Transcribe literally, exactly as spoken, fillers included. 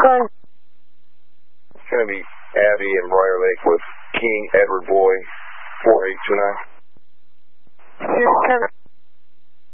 Good. It's going to be Abby and Briar Lake with King Edward Boy four eight two nine. Yes, sir.